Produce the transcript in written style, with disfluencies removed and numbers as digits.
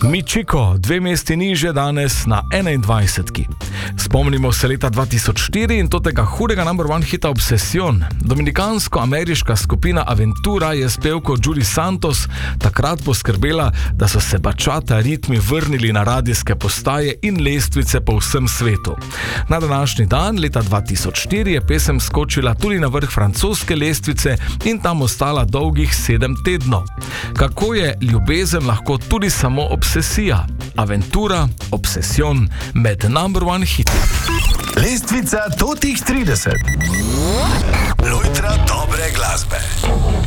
Michiko, 2 mesti niže danes na 21. Spomnimo se leta 2004 in tega hudega number one hita Obsession. Dominikansko-ameriška skupina Aventura je s pevko Julie Santos takrat poskrbela, da so se bačata ritmi vrnili na radijske postaje in lestvice po vsem svetu. Na današnji dan, leta 2004, je pesem skočila tudi na vrh francoske lestvice in tam ostala dolgih 7 tednov. Kako je ljubezen lahko tudi samo obsesija? Aventura, Obsession med number one hit. Lestvica totih 30. Lojtra dobre glasbe.